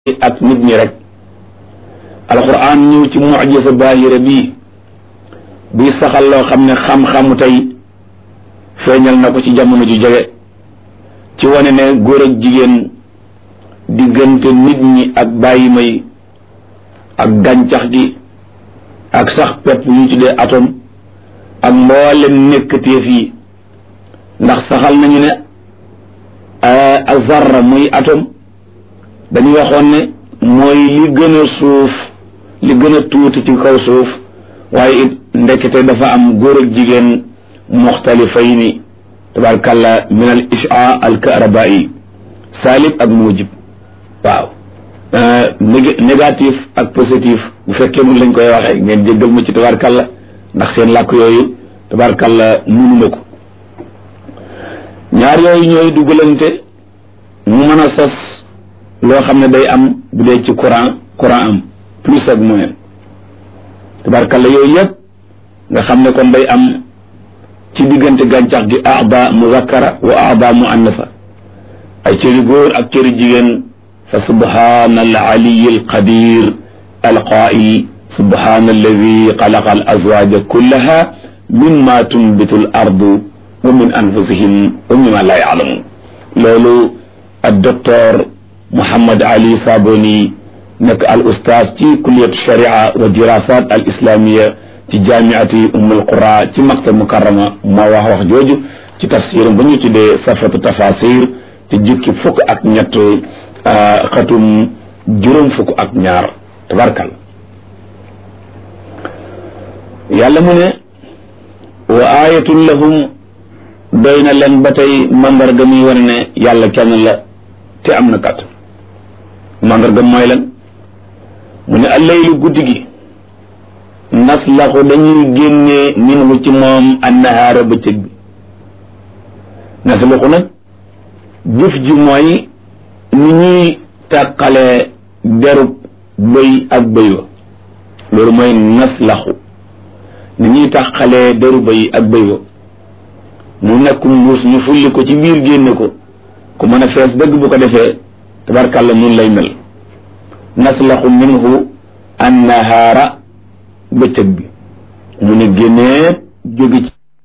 ak nit ñi rek alquran ñëw ci mu'jiza baahira bii buy saxal loo xam ne xam-xamu tey feeñal na ko ci jamono ju jege ci wane ne góor ak jigéen diggante nit ñi ak bàyyi may ak gàncax gi ak sax pepp yu tuddee atome ak mboolem nekkateef yi ndax saxal nañu ne azarra muy atome dañu waxoon ne mooy li gën a suuf li gën a tuuti ci kaw suuf waaye it ndekete dafa am góor ak jigéen muxtalifayni tabarakàllah min al isha al karabai salib ak mujib waaw négatif ak positif bu fekkee mun lañ koy waxee ngeen jéggal ma ci tabarakàllah ndax seen làkk yooyu tabarakàllah munuma ko ñaar yooyu ñooy dugalante mu mën a sos loo xam ne day am bu dee ci courant am plus ak moins tabarkalla yooyu yëpp nga xam ne kon day am ci diggante gàncax gi aada muzakkara wa aada muannasa ay cëri góor ak cëri jigéen fa subhana al aliyi al qadir al qaa'il subhana alladi xalaqa al azwaja kullaha mimma tunbitu al ardu wa min anfusihim wa mimma la yaalamun loolu ak docteur Muhammad Ali Saboni nekk al ustaaz ci kulliyat sharia wa dirasat al islamiya ci jaamiati Ummul Qura ci Makka Mukarrama moo wax jooju ci tafsiram ba ñu tuddee safatu tafasir ci jukki fukk ak ñett xatum juróom fukk ak ñaar tabarkal yàlla mu ne wa ayatun lahum doy na leen ba tey mandarga muy wane ne yàlla kenn la te am na kàttan mandarga mooy lan mu ne allaylu guddi gi naslaxu dañuy génnee minhu ci moom annahaara bëccëg bi naslaxu nag jëf ji mooy ni ñuy tàqalee derub bëy ak bëy wa loolu mooy naslaxu ni ñuy tàqalee deru bëy ak bëy wa mu nekkum mbuus ñu fulli ko ci biir génne ko ku mën a fees dëgg bu ko defee tabarkàlla nun lay mel naslaxu minhu annahaara bëccëg bi mu ne génnee jóge ci